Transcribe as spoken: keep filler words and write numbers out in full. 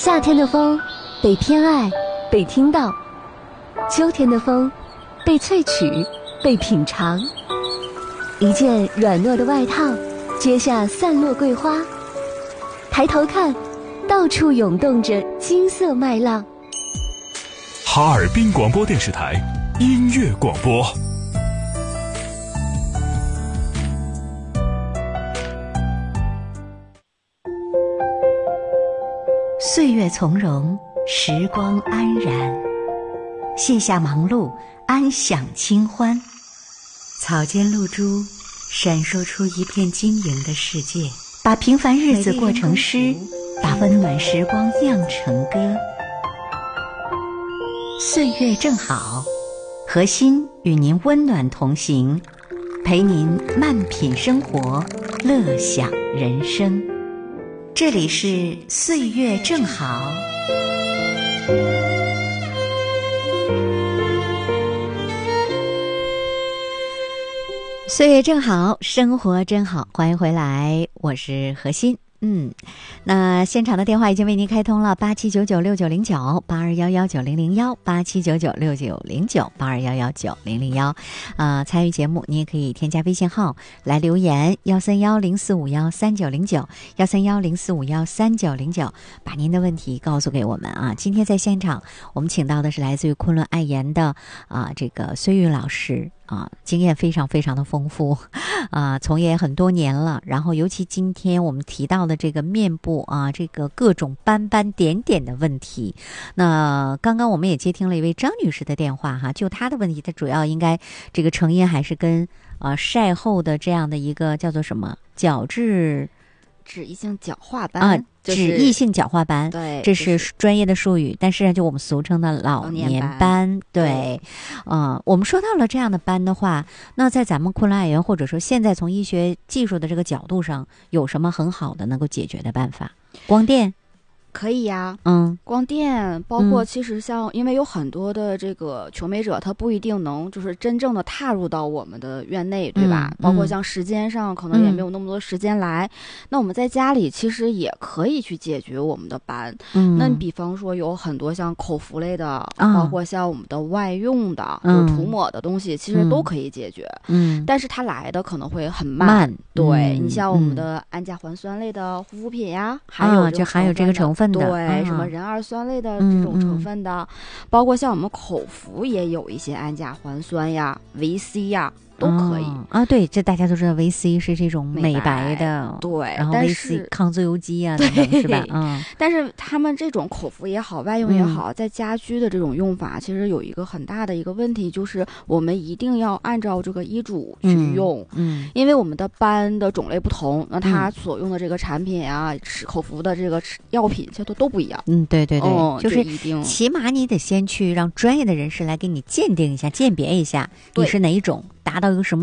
夏天的风被偏爱，被听到；秋天的风被萃取，被品尝。一件软糯的外套，接下散落桂花。抬头看，到处涌动着金色麦浪。 哈尔滨广播电视台音乐广播。 岁月从容，时光安然，卸下忙碌，安享清欢。草间露珠闪烁出一片晶莹的世界，把平凡日子过成诗，把温暖时光酿成歌。岁月正好，何心与您温暖同行，陪您慢品生活，乐享人生。这里是岁月正好。岁月正好，生活真好，欢迎回来，我是何欣。嗯，那现场的电话已经为您开通了，八七九九六九零九，八二幺幺九零零幺，八七九九六九零九，八二幺幺九零零幺。啊，参与节目，你也可以添加微信号来留言，幺三幺零四五幺三九零九，幺三幺零四五幺三九零九，把您的问题告诉给我们啊。今天在现场，我们请到的是来自于昆仑爱研的啊这个孙玉老师。啊，经验非常非常的丰富，啊，从业很多年了。然后，尤其今天我们提到的这个面部啊，这个各种斑斑点点的问题，那刚刚我们也接听了一位张女士的电话哈，就她的问题，她主要应该这个成因还是跟呃晒后的这样的一个叫做什么角质。 脂溢性角化斑啊， 就是脂溢性角化斑， 对， 这是专业的术语，但是就我们俗称的老年斑， 斑对，呃，我们说到了这样的斑的话，那在咱们昆仑爱研或者说现在从医学技术的这个角度上，有什么很好的能够解决的办法？光电。 可以呀， 嗯， 光电包括其实像，因为有很多的这个求美者，他不一定能就是真正的踏入到我们的院内，对吧？ 嗯、 包括像时间上可能也没有那么多时间来，嗯、那我们在家里其实也可以去解决我们的斑。嗯，那你比方说有很多像口服类的，嗯、包括像我们的外用的，嗯、就是涂抹的东西，其实都可以解决。嗯，但是它来的可能会很慢。 慢对、 嗯、 你像我们的氨甲环酸类的护肤品呀，嗯、还有就含有这个成分。 对， 啊、 什么壬二酸类的这种成分的，嗯、包括像我们口服也有一些氨甲环酸呀、维 C 呀。都可以、 哦、啊，对，这大家都知道维 C 是这种美白的， 对， 然后维 C 抗自由基啊，等等是吧？嗯， 但是他们这种口服也好，外用也好，嗯、在家居的这种用法，其实有一个很大的一个问题，就是我们一定要按照这个医嘱去用，嗯，嗯因为我们的斑的种类不同，那它所用的这个产品啊，吃、嗯、口服的这个药品，这都都不一样。 嗯，对对对， 嗯、 就是一定， 起码你得先去让专业的人士来给你鉴定一下、鉴别一下，你是哪一种。达到一个什么